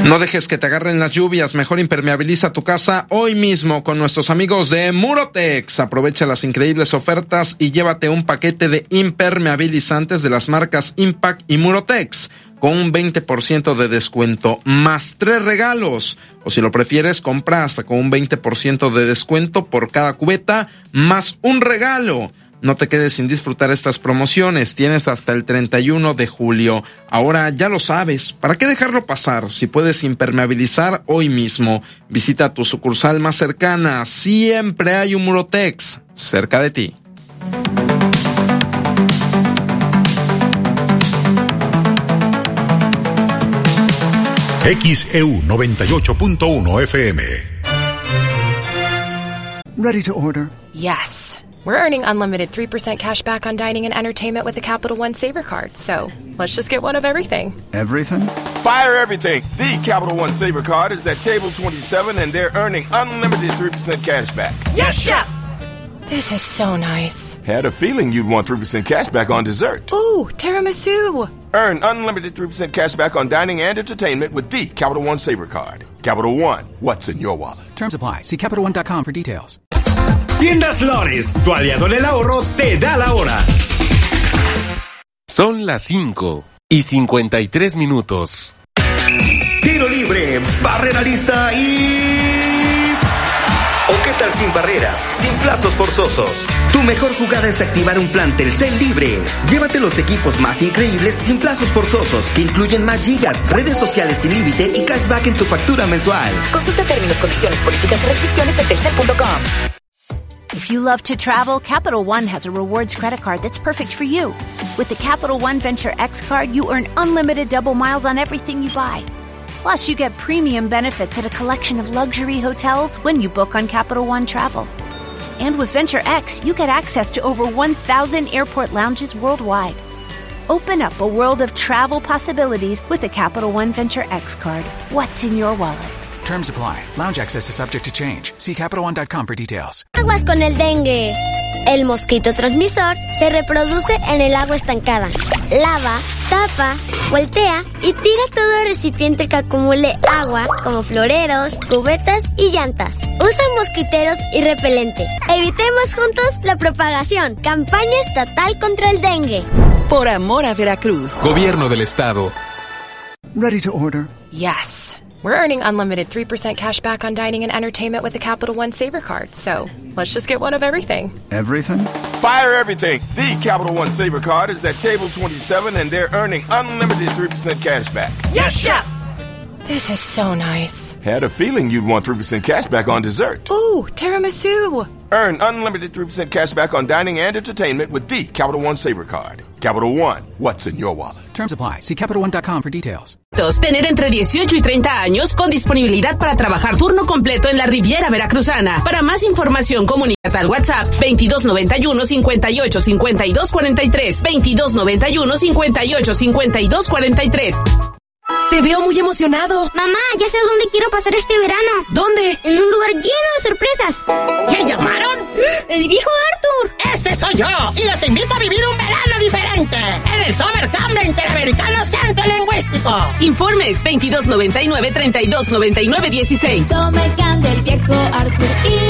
No dejes que te agarren las lluvias, mejor impermeabiliza tu casa hoy mismo con nuestros amigos de Murotex. Aprovecha las increíbles ofertas y llévate un paquete de impermeabilizantes de las marcas Impact y Murotex con un 20% de descuento, más 3 regalos. O si lo prefieres, compra hasta con un 20% de descuento por cada cubeta, más un regalo. No te quedes sin disfrutar estas promociones, tienes hasta el 31 de julio. Ahora ya lo sabes, ¿para qué dejarlo pasar? Si puedes impermeabilizar hoy mismo, visita tu sucursal más cercana, siempre hay un Murotex cerca de ti. XEU 98.1 FM. Ready to order? Yes. We're earning unlimited 3% cash back on dining and entertainment with the Capital One Saver Card. So let's just get one of everything. Everything? Fire everything. The Capital One Saver Card is at table 27 and they're earning unlimited 3% cash back. Yes, Chef! This is so nice. Had a feeling you'd want 3% cash back on dessert. Ooh, tiramisu. Earn unlimited 3% cash back on dining and entertainment with the Capital One Saver Card. Capital One, what's in your wallet? Terms apply. See CapitalOne.com for details. Tiendas Lores, tu aliado en el ahorro, te da la hora. Son las 5:53. Tiro libre, barrera lista y... ¿O qué tal sin barreras, sin plazos forzosos? Tu mejor jugada es activar un plan Telcel libre. Llévate los equipos más increíbles sin plazos forzosos, que incluyen más gigas, redes sociales sin límite y cashback en tu factura mensual. Consulta términos, condiciones, políticas y restricciones en telcel.com. If you love to travel, Capital One has a rewards credit card that's perfect for you. With the Capital One Venture X card, you earn unlimited double miles on everything you buy. Plus, you get premium benefits at a collection of luxury hotels when you book on Capital One Travel. And with Venture X, you get access to over 1,000 airport lounges worldwide. Open up a world of travel possibilities with the Capital One Venture X card. What's in your wallet? Terms apply. Lounge access is subject to change. See CapitalOne.com for details. Aguas con el dengue. El mosquito transmisor se reproduce en el agua estancada. Lava, tapa, voltea y tira todo recipiente que acumule agua, como floreros, cubetas y llantas. Usa mosquiteros y repelente. Evitemos juntos la propagación. Campaña estatal contra el dengue. Por amor a Veracruz. Gobierno del Estado. Ready to order? Yes. We're earning unlimited 3% cash back on dining and entertainment with the Capital One Saver Card. So let's just get one of everything. Everything? Fire everything. The Capital One Saver Card is at table 27 and they're earning unlimited 3% cash back. Yes, Chef! This is so nice. Had a feeling you'd want 3% cash back on dessert. Ooh, tiramisu. Earn unlimited 3% cash back on dining and entertainment with the Capital One Saver Card. Capital One, what's in your wallet? Terms apply. See CapitalOne.com for details. Tener entre 18 y 30 años con disponibilidad para trabajar turno completo en la Riviera Veracruzana. Para más información, comunícate al WhatsApp 2291 58 52 43, 2291 58 52 43. Te veo muy emocionado. Mamá, ya sé dónde quiero pasar este verano. ¿Dónde? En un lugar lleno de sorpresas. ¿Me llamaron? El viejo Arthur. ¡Ese soy yo! Y los invito a vivir un verano diferente en el Summer Camp de Interamericano Centro Lingüístico. Informes 2299 3299 16. Summer Camp del viejo Arthur.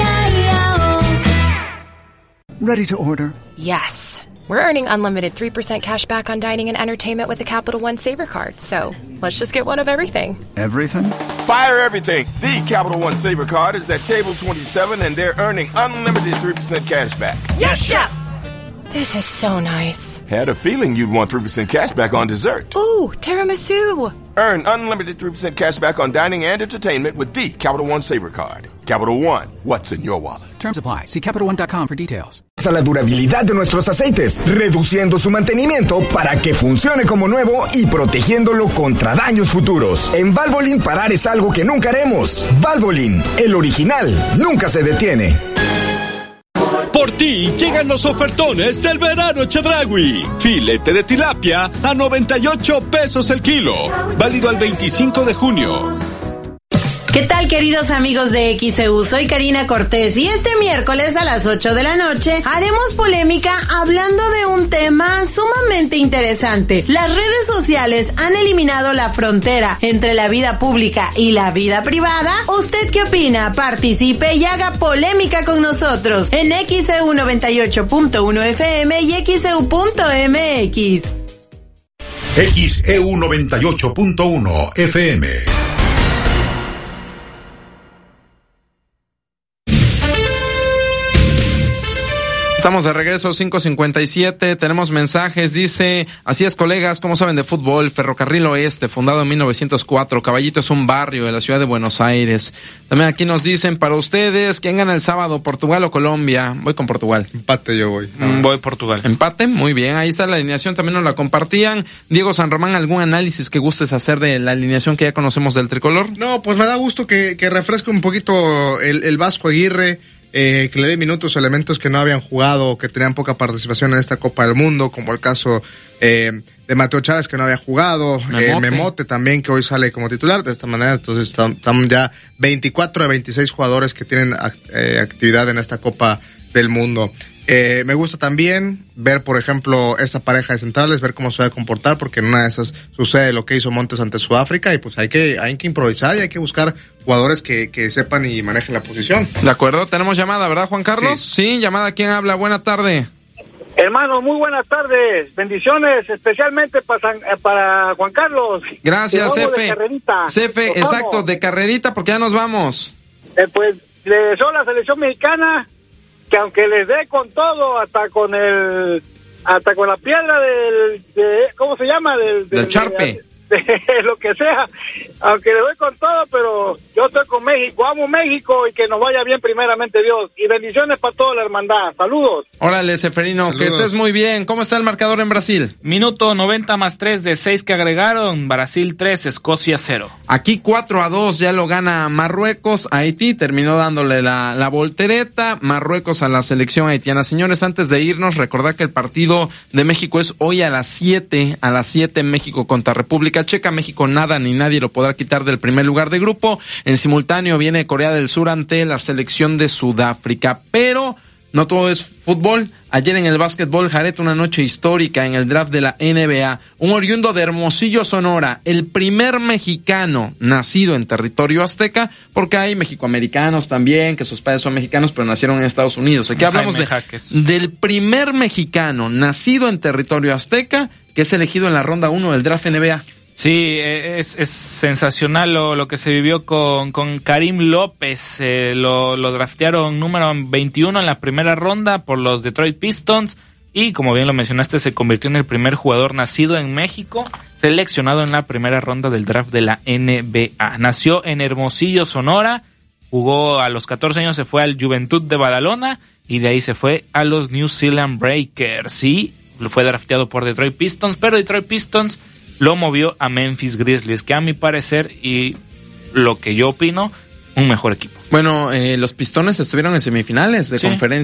Ready to order? Yes. We're earning unlimited 3% cash back on dining and entertainment with the Capital One Saver Card. So let's just get one of everything. Everything? Fire everything. The Capital One Saver Card is at table 27 and they're earning unlimited 3% cash back. Yes, Chef! This is so nice. Had a feeling you'd want 3% cash back on dessert. Ooh, tiramisu. Earn unlimited 3% cash back on dining and entertainment with the Capital One Saver Card. Capital One, what's in your wallet? Terms apply. See CapitalOne.com for details. A la durabilidad de nuestros aceites, reduciendo su mantenimiento para que funcione como nuevo y protegiéndolo contra daños futuros. En Valvoline, parar es algo que nunca haremos. Valvoline, el original, nunca se detiene. Por ti llegan los ofertones del verano Chedraui. Filete de tilapia a 98 pesos el kilo. Válido al 25 de junio. ¿Qué tal, queridos amigos de XEU? Soy Karina Cortés y este miércoles a las 8 de la noche haremos polémica hablando de un tema sumamente interesante. Las redes sociales han eliminado la frontera entre la vida pública y la vida privada. ¿Usted qué opina? Participe y haga polémica con nosotros en XEU 98.1 FM y XEU.mx. XEU 98.1 FM. Estamos de regreso, 5:57, tenemos mensajes, dice, así es colegas, ¿cómo saben de fútbol? Ferrocarril Oeste, fundado en 1904, Caballito es un barrio de la ciudad de Buenos Aires. También aquí nos dicen, para ustedes, ¿quién gana el sábado, Portugal o Colombia? Voy con Portugal. Empate yo voy. Voy Portugal. Empate, muy bien, ahí está la alineación, también nos la compartían. Diego San Román, ¿algún análisis que gustes hacer de la alineación que ya conocemos del tricolor? No, pues me da gusto que refresque un poquito el Vasco Aguirre, que le dé minutos a elementos que no habían jugado o que tenían poca participación en esta Copa del Mundo, como el caso de Mateo Chávez, que no había jugado, Memote también, que hoy sale como titular de esta manera. Entonces estamos ya 24 de 26 jugadores que tienen actividad en esta Copa del Mundo. Me gusta también ver, por ejemplo, esta pareja de centrales, ver cómo se va a comportar, porque en una de esas sucede lo que hizo Montes ante Sudáfrica, y pues hay que improvisar y hay que buscar jugadores que sepan y manejen la posición. De acuerdo, tenemos llamada, ¿verdad, Juan Carlos? Sí, llamada, ¿quién habla? Buena tarde. Hermano, muy buenas tardes, bendiciones, especialmente para Juan Carlos. Gracias, Cefe, exacto, de carrerita, porque ya nos vamos. Pues le deseo a la selección mexicana que aunque les dé con todo, hasta con la piedra ¿cómo se llama? Del charpe. De lo que sea, aunque le doy con todo, pero yo estoy con México, amo México y que nos vaya bien primeramente Dios, y bendiciones para toda la hermandad, saludos. Órale, Seferino, saludos. Que estés muy bien. ¿Cómo está el marcador en Brasil? Minuto 90 más 3 de 6 que agregaron, Brasil 3, Escocia 0. Aquí 4-2 ya lo gana Marruecos, Haití terminó dándole la voltereta, Marruecos a la selección haitiana. Señores, antes de irnos, recordad que el partido de México es hoy a las 7 México contra República Checa. México nada ni nadie lo podrá quitar del primer lugar de grupo. En simultáneo viene Corea del Sur ante la selección de Sudáfrica. Pero no todo es fútbol. Ayer en el básquetbol, Jaret, una noche histórica en el draft de la NBA. Un oriundo de Hermosillo, Sonora, el primer mexicano nacido en territorio azteca, porque hay mexicoamericanos también, que sus padres son mexicanos, pero nacieron en Estados Unidos. Aquí hablamos del primer mexicano nacido en territorio azteca, que es elegido en la ronda 1 del draft NBA. Sí, es sensacional lo que se vivió con Karim López. Lo draftearon número 21 en la primera ronda por los Detroit Pistons y, como bien lo mencionaste, se convirtió en el primer jugador nacido en México seleccionado en la primera ronda del draft de la NBA. Nació en Hermosillo, Sonora, jugó a los 14 años, se fue al Juventud de Badalona y de ahí se fue a los New Zealand Breakers y fue drafteado por Detroit Pistons, pero Detroit Pistons lo movió a Memphis Grizzlies, que a mi parecer y lo que yo opino, un mejor equipo. Bueno, los Pistones estuvieron en semifinales de conferencia.